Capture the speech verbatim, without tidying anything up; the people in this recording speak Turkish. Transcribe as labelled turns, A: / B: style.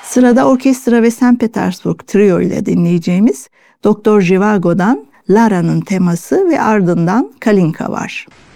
A: Sırada orkestra ve Sankt Petersburg Trio ile dinleyeceğimiz Doktor Zhivago'dan Lara'nın teması ve ardından Kalinka var.